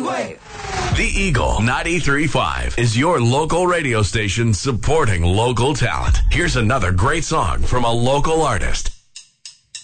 Wait. The Eagle 93.5 is your local radio station supporting local talent. Here's another great song from a local artist.